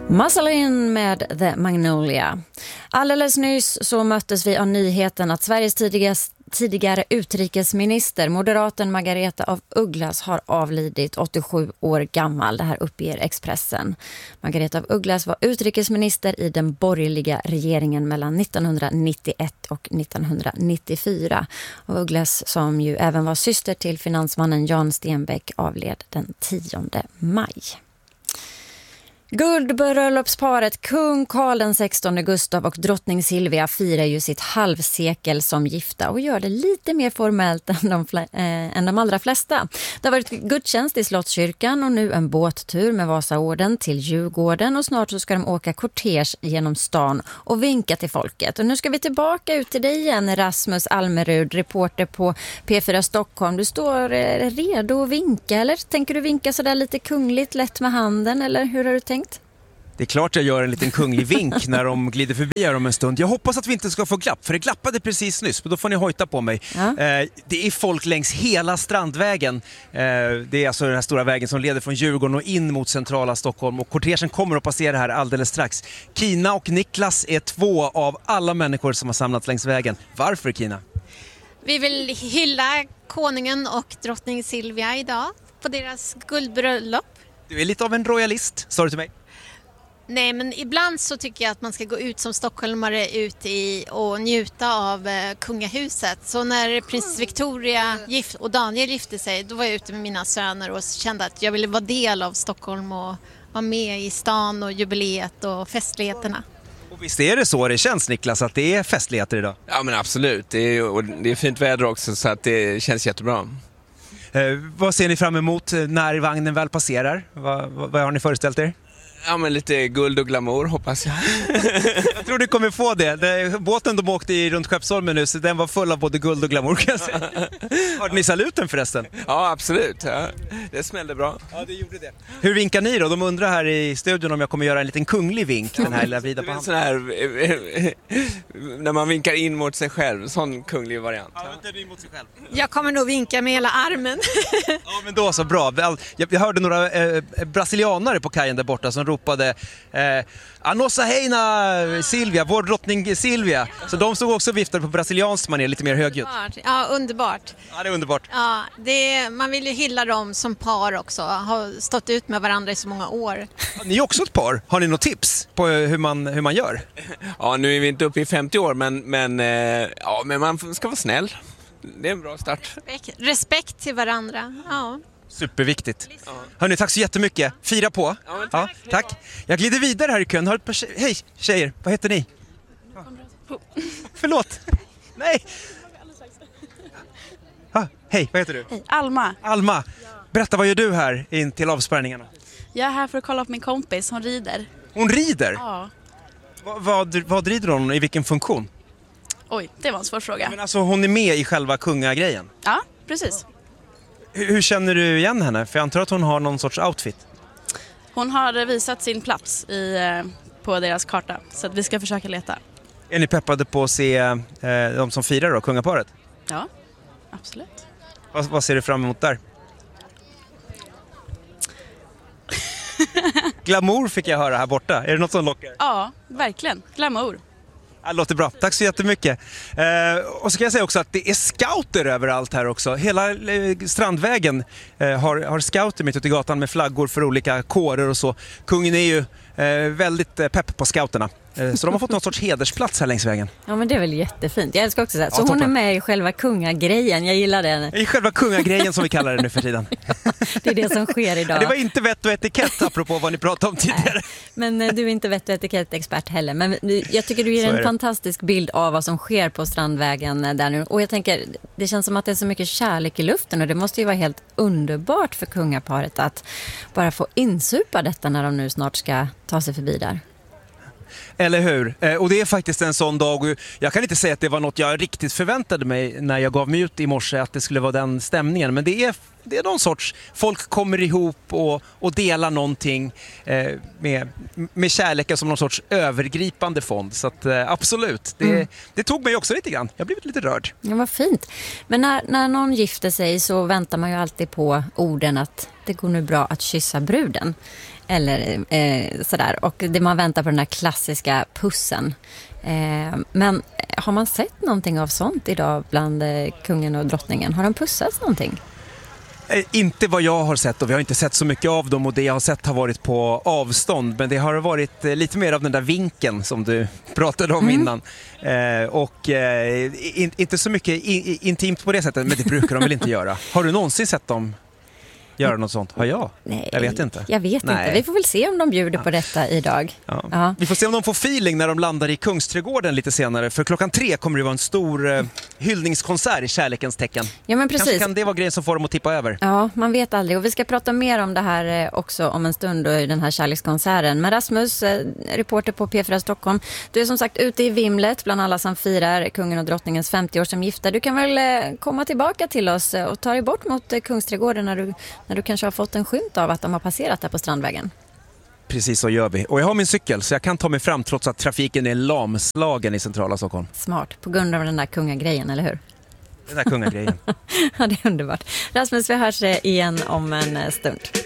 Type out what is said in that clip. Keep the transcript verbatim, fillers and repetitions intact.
Muscle med The Magnolia. Alldeles nyss så möttes vi av nyheten att Sveriges tidigast, tidigare utrikesminister, moderaten Margareta af Ugglas, har avlidit, åttiosju år gammal. Det här uppger Expressen. Margareta af Ugglas var utrikesminister i den borgerliga regeringen mellan nittonhundranittioett och nittonhundranittiofyra. Och Ugglas, som ju även var syster till finansmannen Jan Stenbeck, avled den tionde maj. Guldbröllopsparet kung Carl den sextonde Gustav och drottning Silvia firar ju sitt halvsekel som gifta och gör det lite mer formellt än de, fl- äh, än de allra flesta. Det har varit gudstjänst i Slottskyrkan och nu en båttur med Vasaorden till Djurgården, och snart så ska de åka kortege genom stan och vinka till folket. Och nu ska vi tillbaka ut till dig igen, Rasmus Almerud, reporter på P fyra Stockholm. Du står eh, redo att vinka, eller tänker du vinka så där lite kungligt lätt med handen, eller hur har du tänkt? Det är klart jag gör en liten kunglig vink när de glider förbi här om en stund. Jag hoppas att vi inte ska få glapp, för det glappade precis nyss, men då får ni hojta på mig. Ja. Eh, det är folk längs hela Strandvägen. Eh, det är alltså den här stora vägen som leder från Djurgården och in mot centrala Stockholm. Och kortegen kommer att passera här alldeles strax. Kina och Niklas är två av alla människor som har samlats längs vägen. Varför, Kina? Vi vill hylla konungen och drottning Silvia idag på deras guldbröllop. Du är lite av en royalist, sa du till mig. Nej, men ibland så tycker jag att man ska gå ut som stockholmare ut i och njuta av eh, kungahuset. Så när prins Victoria gift, och Daniel gifte sig, då var jag ute med mina söner och kände att jag ville vara del av Stockholm och vara med i stan och jubileet och festligheterna. Och visst är det så det känns, Niklas, att det är festligheter idag? Ja, men absolut. Det är, och det är fint väder också, så att det känns jättebra. Eh, vad ser ni fram emot när vagnen väl passerar? Vad, vad, vad har ni föreställt er? Ja, men lite guld och glamour, hoppas jag. Jag tror du kommer få det. det båten de åkte i runt Skeppsholmen nu, så den var full av både guld och glamour, kan jag säga. Hörde ni saluten förresten? Ja, absolut. Ja. Det smällde bra. Ja, det gjorde det. Hur vinkar ni då? De undrar här i studion om jag kommer göra en liten kunglig vink. Den här lilla vrida på handen. Sån här, när man vinkar in mot sig själv, sån kunglig variant. Ja, vänta in mot sig själv. Jag kommer nog vinka med hela armen. Ja, men då så bra. Jag hörde några eh, brasilianare på kajen där borta som ropade eh, Anossa heina Silvia, vår drottning Silvia. Så de stod också och viftade på brasiliansk manér, lite mer högljutt. Ja, underbart. Ja, det är underbart. Ja, det, man vill ju hylla dem som par också. Har stått ut med varandra i så många år. Ja, ni är också ett par. Har ni något tips på hur man, hur man gör? Ja, nu är vi inte uppe i femtio år, men, men, eh, ja, men man ska vara snäll. Det är en bra start. Respekt, respekt till varandra, ja. Superviktigt. Ja. Hörrni, tack så jättemycket. Fira på. Ja, men tack. Ja, tack. Jag glider vidare här i kön. Har ett par tje- Hej tjejer, vad heter ni? Ja. Förlåt. Nej. Ah, hej, vad heter du? Hej, Alma. Alma. Berätta, vad gör du här in till avspärrningarna? Jag är här för att kolla på min kompis, hon rider. Hon rider? Ja. Va, vad, vad rider hon, i vilken funktion? Oj, det var en svår fråga. Men alltså, hon är med i själva kungagrejen? Ja, precis. Hur, hur känner du igen henne? För jag antar att hon har någon sorts outfit. Hon har visat sin plats i, på deras karta, så att vi ska försöka leta. Är ni peppade på att se eh, de som firar då, kungaparet? Ja, absolut. Vad, vad ser du fram emot där? Glamour fick jag höra här borta. Är det något som lockar? Ja, verkligen. Glamour. Ja, det låter bra. Tack så jättemycket. Eh, och så kan jag säga också att det är scouter överallt här också. Hela eh, Strandvägen eh, har, har scouter mitt ute i gatan med flaggor för olika kårer och så. Kungen är ju eh, väldigt eh, pepp på scouterna. Eh, så de har fått någon sorts hedersplats här längs vägen. Ja, men det är väl jättefint. Jag älskar också så här. Så ja, hon är med i själva kungagrejen. Jag gillar den. I själva kungagrejen som vi kallar det nu för tiden. Ja, det är det som sker idag. Det var inte vett och etikett apropå vad ni pratade om tidigare. Nej, men eh, du är inte vett och etikett-expert heller. Men du, jag tycker du ger en fantastisk bild av vad som sker på Strandvägen eh, där nu. Och jag tänker, det känns som att det är så mycket kärlek i luften. Och det måste ju vara helt underbart för kungaparet att bara få insupa detta när de nu snart ska ta sig förbi där. Eller hur? Eh, och det är faktiskt en sån dag, och jag kan inte säga att det var något jag riktigt förväntade mig när jag gav mig ut i morse, att det skulle vara den stämningen. Men det är, det är någon sorts, folk kommer ihop och, och delar någonting eh, med, med kärleken som någon sorts övergripande fond. Så att, eh, absolut, det, mm. det tog mig också lite grann. Jag blev lite rörd. Ja, vad fint. Men när, när någon gifter sig så väntar man ju alltid på orden att det går nu bra att kyssa bruden. Eller eh, sådär. Och det, man väntar på den här klassiska pussen. Eh, men har man sett någonting av sånt idag bland eh, kungen och drottningen? Har de pussats någonting? Eh, inte vad jag har sett, och vi har inte sett så mycket av dem, och det jag har sett har varit på avstånd, men det har varit eh, lite mer av den där vinkeln som du pratade om mm. innan. Eh, och eh, in, inte så mycket in, intimt på det sättet, men det brukar de väl inte göra. Har du någonsin sett dem göra något sånt? Har jag? Nej, jag vet inte. Jag vet Nej. inte. Vi får väl se om de bjuder ja. på detta idag. Ja. Ja. Vi får se om de får feeling när de landar i Kungsträdgården lite senare. För klockan tre kommer det vara en stor eh, hyllningskonsert i kärlekens tecken. Ja, men precis. Kanske kan det vara grejen som får dem att tippa över. Ja, man vet aldrig. Och vi ska prata mer om det här eh, också om en stund i den här kärlekskonserten. Men Rasmus, eh, reporter på P fyra Stockholm, du är som sagt ute i vimlet bland alla som firar kungen och drottningens femtio år som gifta. Du kan väl eh, komma tillbaka till oss och ta dig bort mot eh, Kungsträdgården när du, när du kanske har fått en skymt av att de har passerat där på Strandvägen. Precis så gör vi. Och jag har min cykel så jag kan ta mig fram trots att trafiken är lamslagen i centrala Stockholm. Smart, på grund av den där kungagrejen, eller hur? Den där kungagrejen. Ja, det är underbart. Rasmus, vi hörs igen om en stund.